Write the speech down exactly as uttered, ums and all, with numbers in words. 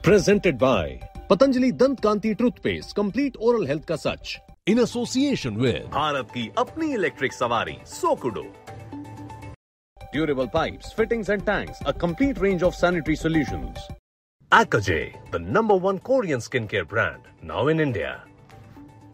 Presented by Patanjali Dant Kanti Toothpaste, complete oral health ka sach. In association with Bharat की अपनी electric सवारी सोकुडो. Durable pipes, fittings and tanks, a complete range of sanitary solutions. Akaje, the number one Korean skincare brand, now in India.